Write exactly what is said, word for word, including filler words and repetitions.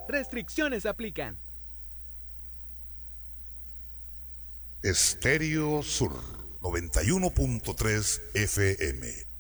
Restricciones aplican. Estéreo Sur noventa y uno punto tres F M.